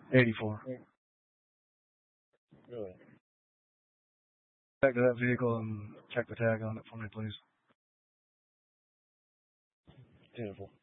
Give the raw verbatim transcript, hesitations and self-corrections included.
eighty-four. Really? Back to that vehicle and check the tag on it for me, please. Beautiful.